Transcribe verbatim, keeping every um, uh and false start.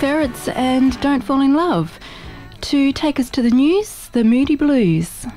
Ferrets and Don't Fall in Love. To take us to the news, the Moody Blues.